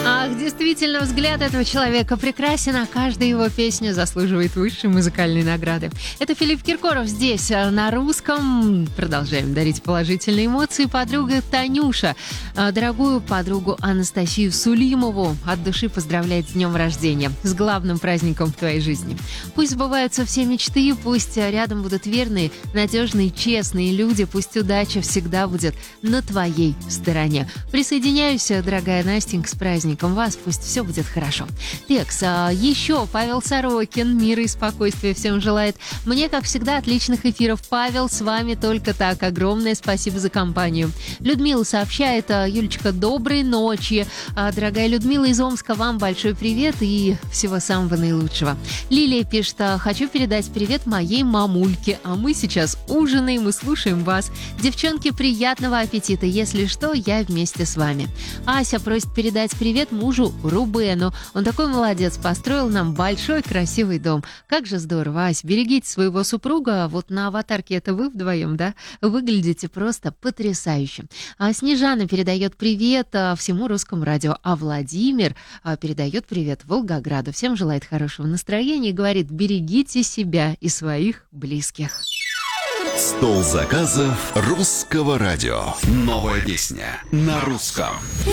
Ах, действительно, взгляд этого человека прекрасен, а каждая его песня заслуживает высшей музыкальной награды. Это Филипп Киркоров здесь, на русском. Продолжаем дарить положительные эмоции. Подруга Танюша, дорогую подругу Анастасию Сулимову от души поздравляет с днем рождения, с главным праздником в твоей жизни. Пусть сбываются все мечты, пусть рядом будут верные, надежные, честные люди, пусть удача всегда будет на твоей стороне. Присоединяюсь, дорогая Настенька, с праздником вас, пусть все будет хорошо. Текс, еще Павел Сорокин, мира и спокойствия всем желает. Мне, как всегда, отличных эфиров. Павел, с вами только так. Огромное спасибо за компанию. Людмила сообщает: Юлечка, доброй ночи. Дорогая Людмила из Омска, вам большой привет и всего самого наилучшего. Лилия пишет: хочу передать привет моей мамульке, а мы сейчас ужинаем и слушаем вас. Девчонки, приятного аппетита. Если что, я вместе с вами. Ася просит передать привет мужу Рубену. Он такой молодец, построил нам большой красивый дом. Как же здорово, Ась, берегите своего супруга. Вот на аватарке это вы вдвоем, да? Выглядите просто потрясающе. А Снежана передает привет всему русскому радио, а Владимир передает привет Волгограду. Всем желает хорошего настроения и говорит: берегите себя и своих близких. Стол заказов русского радио. Новая песня на русском.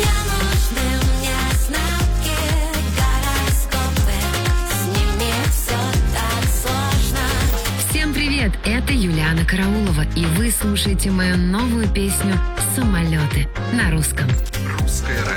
Всем привет, это Юлиана Караулова, и вы слушаете мою новую песню «Самолеты» на русском. Русское радио.